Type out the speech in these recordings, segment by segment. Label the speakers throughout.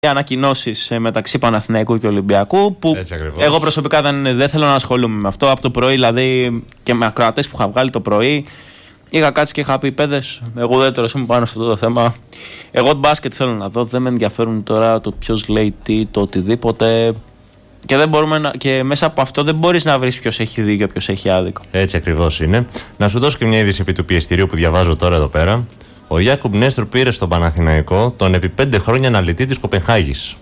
Speaker 1: ανακοινώσεις μεταξύ Παναθηναϊκού και Ολυμπιακού, που εγώ προσωπικά δεν θέλω να ασχολούμαι με αυτό. Από το πρωί, δηλαδή, και με ακροατές που είχα βγάλει το πρωί, είχα κάτσει και είχα πει: παιδες, εγώ ουδέτερος είμαι πάνω σε αυτό το θέμα. Εγώ το μπάσκετ θέλω να δω, δεν με ενδιαφέρουν τώρα το ποιος λέει τι, το οτιδήποτε. Και, δεν μπορούμε και μέσα από αυτό δεν μπορείς να βρεις ποιος έχει δίκιο και ποιος έχει άδικο.
Speaker 2: Έτσι ακριβώς είναι. Να σου δώσω και μια είδηση επί του πιεστηρίου που διαβάζω τώρα εδώ πέρα. Ο Ιάκουμ Νέστρου πήρε στον Παναθηναϊκό τον επί 5 χρόνια αναλυτή της Κοπενχάγης.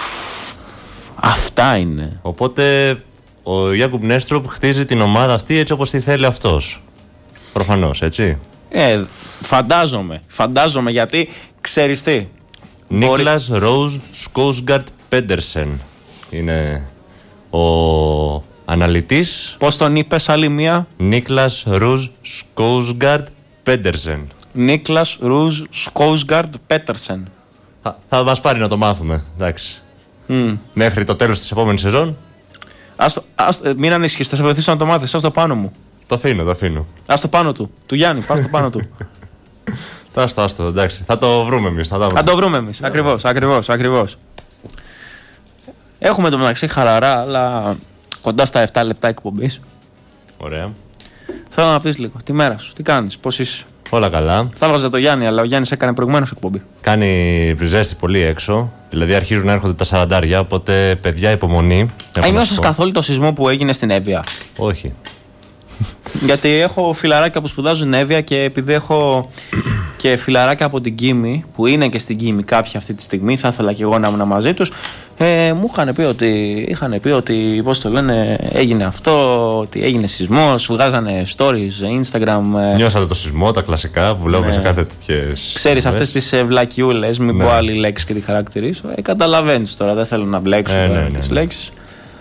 Speaker 1: Αυτά είναι.
Speaker 2: Οπότε ο Ιάκουμ Νέστρου χτίζει την ομάδα αυτή έτσι όπως τη θέλει αυτός. Προφανώς, έτσι.
Speaker 1: Φαντάζομαι, γιατί ξέρεις τι.
Speaker 2: Νίκλας Ροζ Σκόουσγκαρτ Πέντερσεν είναι ο αναλυτής.
Speaker 1: Πώς τον είπες άλλη μία?
Speaker 2: Νίκλας Ροζ Σκόουσγκαρτ Πέντερσεν.
Speaker 1: Νίκλας Ροζ Σκόουσγκαρτ Πέτερσεν.
Speaker 2: Θα μας πάρει να το μάθουμε, εντάξει. Μέχρι το τέλος της επόμενης σεζόν.
Speaker 1: Μην ανησυχείς, θα σε βοηθήσω να το μάθεις. Ας το πάνω μου.
Speaker 2: Το αφήνω.
Speaker 1: Ας το πάνω του Γιάννη, πας το πάνω του.
Speaker 2: Άστο, εντάξει. Θα το βρούμε εμείς.
Speaker 1: Θα το βρούμε εμείς, ακριβώς. Έχουμε το μεταξύ χαλαρά, αλλά κοντά στα 7 λεπτά εκπομπής.
Speaker 2: Ωραία.
Speaker 1: Θέλω να πεις λίγο, τη μέρα σου, τι κάνεις, πώς είσαι?
Speaker 2: Όλα καλά.
Speaker 1: Θα έβγαζα το Γιάννη, αλλά ο Γιάννης έκανε προηγουμένως εκπομπή.
Speaker 2: Κάνει ζέστη πολύ έξω. Δηλαδή αρχίζουν να έρχονται τα 40, οπότε παιδιά υπομονή.
Speaker 1: Ένιωσες καθόλου το σεισμό που έγινε στην Εύβοια?
Speaker 2: Όχι.
Speaker 1: Γιατί έχω φιλαράκια που σπουδάζουν Εύβοια και επειδή έχω και φιλαράκια από την Κίμη, που είναι και στην Κίμη κάποιοι αυτή τη στιγμή, θα ήθελα και εγώ να ήμουν μαζί τους, μου είχαν πει ότι πώς το λένε, έγινε αυτό, ότι έγινε σεισμός, βγάζανε stories, Instagram.
Speaker 2: Νιώσατε το σεισμό, τα κλασικά που βλέπουμε σε κάθε τέτοιες.
Speaker 1: Ξέρεις αυτές τις βλακιούλες, μην πω άλλη λέξη και τη χαρακτηρίσω. Καταλαβαίνεις τώρα, δεν θέλω να μπλέξω τις λέξεις.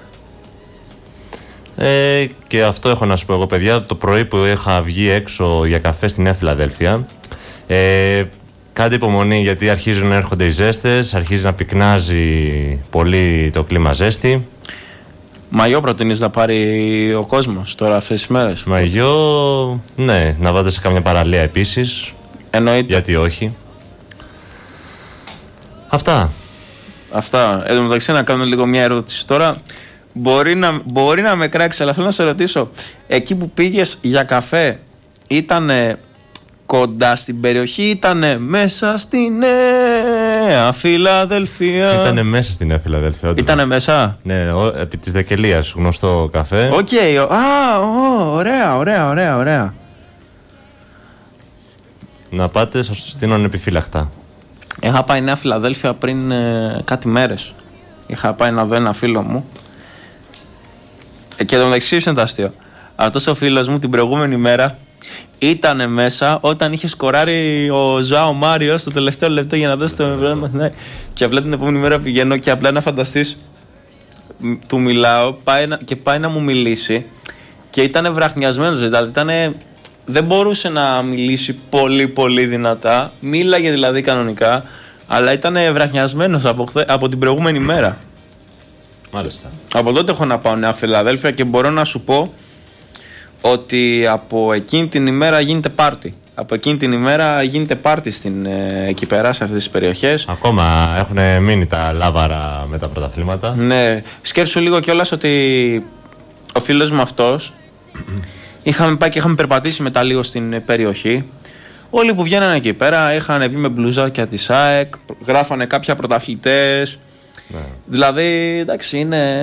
Speaker 2: Και αυτό έχω να σου πω εγώ, παιδιά. Το πρωί που είχα βγει έξω για καφέ στη Νέα Φιλαδέλφια, κάντε υπομονή γιατί αρχίζουν να έρχονται οι ζέστες, αρχίζει να πυκνάζει πολύ το κλίμα ζέστη.
Speaker 1: Μαγιό προτείνεις να πάρει ο κόσμος τώρα αυτές τις μέρες?
Speaker 2: Μαγιό, ναι, να βάλετε σε κάμια παραλία επίσης.
Speaker 1: Εννοείται.
Speaker 2: Γιατί όχι. Αυτά.
Speaker 1: Εν τω μεταξύ να κάνω λίγο μια ερώτηση τώρα. Μπορεί να με κράξει, αλλά θέλω να σε ρωτήσω. Εκεί που πήγες για καφέ, ήτανε κοντά στην περιοχή, ήτανε μέσα στη Νέα Φιλαδέλφια?
Speaker 2: Ήτανε μέσα στη Νέα Φιλαδέλφια.
Speaker 1: Ήτανε μέσα?
Speaker 2: Ναι, επί της Δεκελίας, γνωστό καφέ.
Speaker 1: Οκ, ωραία.
Speaker 2: Να πάτε, σας το στείλω ανεπιφύλακτα.
Speaker 1: Είχα πάει Νέα Φιλαδέλφια πριν κάτι μέρες. Είχα πάει να δω ένα φίλο μου. Και το μεταξύ είναι το αστείο. Αυτός ο φίλος μου την προηγούμενη μέρα ήτανε μέσα όταν είχε σκοράρει ο Ζωάο Μάριο στο τελευταίο λεπτό για να δώσει το εμβόλιο. Και απλά την επόμενη μέρα πηγαίνω και απλά να φανταστείς, του μιλάω και πάει να μου μιλήσει και ήτανε βραχνιασμένος. Δηλαδή δεν μπορούσε να μιλήσει πολύ δυνατά. Μίλαγε δηλαδή κανονικά, αλλά ήτανε βραχνιασμένος από την προηγούμενη μέρα.
Speaker 2: Μάλιστα.
Speaker 1: Από τότε έχω να πάω Νέα Φιλαδέλφια και μπορώ να σου πω ότι από εκείνη την ημέρα γίνεται πάρτι. Εκεί πέρα, σε αυτές τις περιοχές.
Speaker 2: Ακόμα έχουν μείνει τα λάβαρα με τα πρωταθλήματα.
Speaker 1: Ναι. Σκέψου λίγο κιόλας ότι ο φίλος μου αυτός είχαμε πάει και είχαμε περπατήσει μετά λίγο στην περιοχή. Όλοι που βγαίνανε εκεί πέρα είχαν βγει με μπλουζάκια της ΑΕΚ, γράφανε κάποια πρωταθλητές. Ναι. Δηλαδή, εντάξει,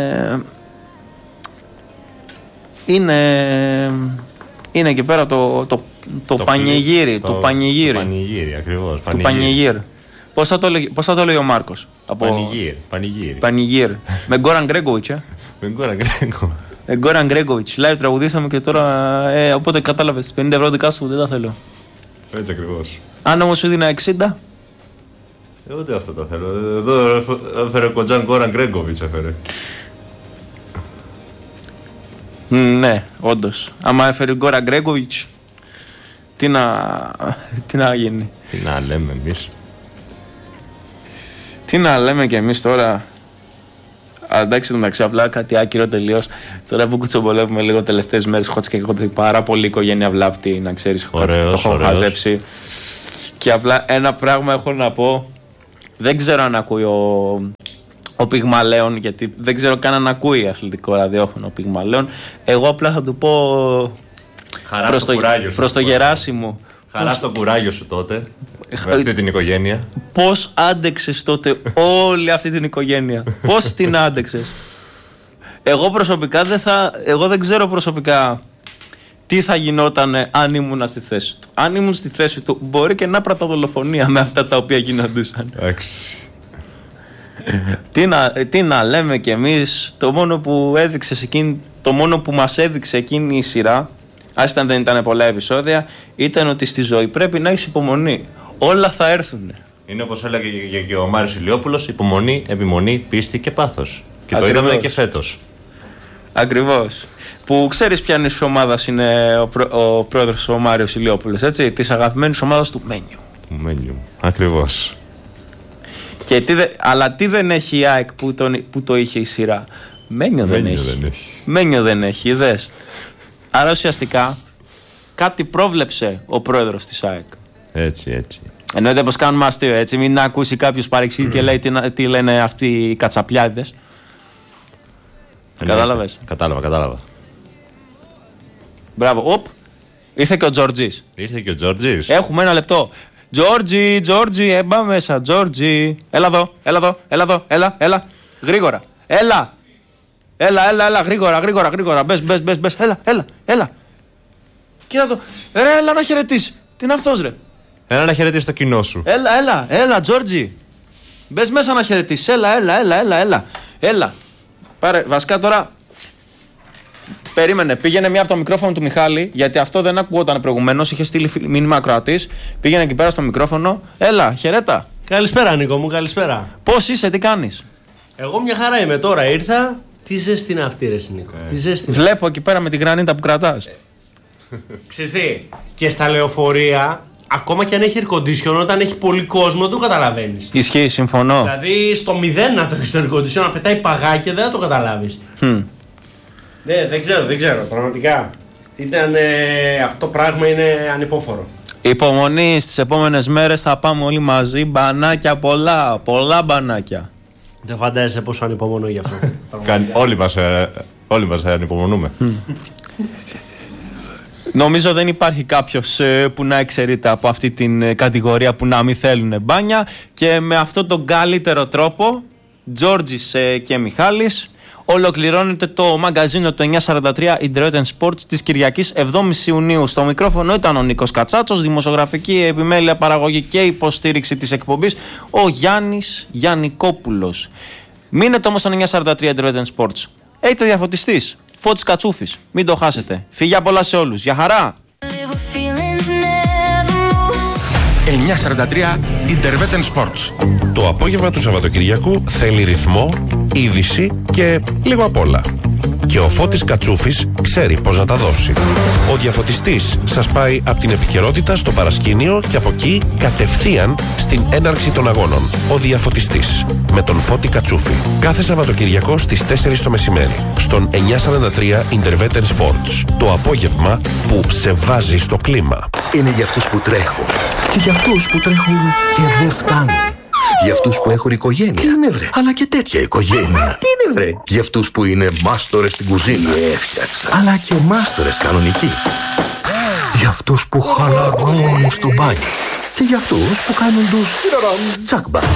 Speaker 1: είναι εκεί πέρα το πανηγύρι. Το
Speaker 2: πανηγύρι, ακριβώς.
Speaker 1: Το πανηγύρι. Πώς θα το λέει ο Μάρκος? Πανηγύρι. Με Γκόραν Γκρέγκοβιτς. Με Γκόραν Γκρέγκοβιτς. Live τραγουδήσαμε και τώρα, οπότε κατάλαβες, 50 ευρώ δικά σου δεν τα θέλω.
Speaker 2: Έτσι ακριβώς.
Speaker 1: Αν όμως σου δίνα 60.
Speaker 2: Ούτε αυτό το θέλω. Εδώ έφερε ο Κοντζάν Γκόραν Γκρέγκοβιτς.
Speaker 1: Ναι, όντως. Άμα έφερε ο Γκόραν Γκρέγκοβιτς, τι να γίνει?
Speaker 2: Τι να λέμε εμείς?
Speaker 1: Τι να λέμε κι εμείς τώρα? Εντάξει, το μεταξύ, απλά κάτι άκυρο τελείως. Τώρα που κουτσομπολεύουμε λίγο τελευταίες μέρες, έχω και πάρα πολύ οικογένεια βλάπτη, να ξέρεις, το έχω χαζέψει. Και απλά ένα πράγμα έχω να πω. Δεν ξέρω αν ακούει ο Πυγμαλέων, γιατί δεν ξέρω καν αν ακούει αθλητικό ραδιόφωνο ο Πυγμαλέων. Εγώ απλά θα του πω προς το Γεράσιμο.
Speaker 2: Χαρά στο κουράγιο σου τότε, με αυτή την οικογένεια.
Speaker 1: Πώς άντεξες τότε όλη αυτή την οικογένεια? Πώς την άντεξες? Εγώ προσωπικά εγώ δεν ξέρω προσωπικά τι θα γινόταν αν ήμουν στη θέση του. Αν ήμουν στη θέση του, μπορεί και να πρατοδολοφονία με αυτά τα οποία γινόντουσαν.
Speaker 2: Εντάξει.
Speaker 1: Τι να λέμε κι εμείς, το μόνο που μας έδειξε εκείνη η σειρά, άστα δεν ήταν πολλά επεισόδια, ήταν ότι στη ζωή πρέπει να έχεις υπομονή. Όλα θα έρθουν.
Speaker 2: Είναι όπως έλεγε και ο Μάριος Ηλιόπουλος, υπομονή, επιμονή, πίστη και πάθος. Και
Speaker 1: Ακριβώς.
Speaker 2: το είδαμε και φέτος.
Speaker 1: Ακριβώς. Που ξέρεις ποια είναι η ομάδα είναι ο πρόεδρος ο Μάριος Ηλιόπουλος, έτσι, της αγαπημένης ομάδας του Μένιου.
Speaker 2: Ακριβώς.
Speaker 1: Αλλά τι δεν έχει η ΑΕΚ που το είχε η σειρά? Μένιο δεν έχει. Μένιο δεν έχει, είδες. Άρα ουσιαστικά κάτι πρόβλεψε ο πρόεδρος της ΑΕΚ.
Speaker 2: Έτσι.
Speaker 1: Εννοείται πως κάνουμε αστείο, έτσι. Μην ακούσει κάποιος παρεξήγη και λέει τι λένε αυτοί οι κατσαπιάδες. Κατάλαβες?
Speaker 2: Κατάλαβα.
Speaker 1: Μπράβο. Ήρθε και ο Τζόρτζης. Έχουμε ένα λεπτό. Τζόρτζι, έμπα μέσα, Τζόρτζι. Έλα εδώ, έλα. Γρήγορα. Έλα, γρήγορα. Μπες. Έλα. Κοίτα το. Έλα να χαιρετήσει. Τι είναι αυτός, ρε?
Speaker 2: Έλα να χαιρετήσει το κοινό σου.
Speaker 1: Έλα, Τζόρτζι. Μπες μέσα να χαιρετήσει. Έλα. Πάρε, βασικά τώρα. Περίμενε, πήγαινε μία από το μικρόφωνο του Μιχάλη, γιατί αυτό δεν ακούγονταν προηγουμένως. Είχε στείλει μήνυμα ακροατής. Πήγαινε εκεί πέρα στο μικρόφωνο. Έλα, χαιρέτα.
Speaker 3: Καλησπέρα, Νίκο μου, καλησπέρα.
Speaker 1: Πώς είσαι, τι κάνεις?
Speaker 3: Εγώ μια χαρά είμαι, τώρα ήρθα. Τι ζέστη είναι αυτή, ρε Νίκο. Τι ζέστη.
Speaker 1: Βλέπω εκεί πέρα με την γρανίτα που κρατάς.
Speaker 3: Ξέρεις τι, και στα λεωφορεία, ακόμα και αν έχει air condition, όταν έχει πολύ κόσμο, δεν το καταλαβαίνεις.
Speaker 1: Ισχύει, συμφωνώ.
Speaker 3: Δηλαδή στο 0 να το έχεις το air condition, να πετάει παγάκια, δεν θα το καταλάβεις. Ναι, δεν ξέρω, πραγματικά. Αυτό το πράγμα είναι ανυπόφορο.
Speaker 1: Υπομονή, στις επόμενες μέρες θα πάμε όλοι μαζί. Μπανάκια πολλά μπανάκια.
Speaker 3: Δεν φαντάζεσαι πόσο ανυπομονώ γι' αυτό.
Speaker 2: Όλοι μας ανυπομονούμε.
Speaker 1: Νομίζω δεν υπάρχει κάποιος που να εξαιρείται από αυτή την κατηγορία που να μην θέλουν μπάνια. Και με αυτόν τον καλύτερο τρόπο, Τζόρτζης και Μιχάλης, ολοκληρώνεται το μαγκαζίνο το 943 Internet Sports της Κυριακής 7η Ιουνίου. Στο μικρόφωνο ήταν ο Νίκος Κατσάτσος, δημοσιογραφική επιμέλεια, παραγωγή και υποστήριξη της εκπομπής ο Γιάννης Γιαννικόπουλος. Μείνετε όμως στο 943 Internet Sports. Έχετε διαφωτιστής, Φώτης Κατσούφης. Μην το χάσετε. Φιλιά πολλά σε όλους. Για χαρά!
Speaker 4: 943 Internet Sports. Το απόγευμα του Σαββατοκυριακού θέλει ρυθμό, είδηση και λίγο απ' όλα. Και ο Φώτης Κατσούφης ξέρει πώς να τα δώσει. Ο διαφωτιστής σας πάει από την επικαιρότητα στο παρασκήνιο και από εκεί κατευθείαν στην έναρξη των αγώνων. Ο διαφωτιστής με τον Φώτη Κατσούφη. Κάθε Σαββατοκυριακό στις 4 το μεσημέρι. Στον 943 Internet Sports. Το απόγευμα που σε βάζει στο κλίμα.
Speaker 5: Είναι για αυτούς που τρέχουν. Και για αυτούς που τρέχουν και δεν φτάνουν. Για αυτούς που έχουν οικογένεια. Τι είναι βρε? Αλλά και τέτοια οικογένεια. Τι είναι βρε? Για αυτούς που είναι μάστορες στην κουζίνα. Έφτιαξα. Αλλά και μάστορες κανονικοί. Για αυτούς που χαλαρώνουν στο μπάνιο. Και για αυτούς που κάνουν τους τσακμπά.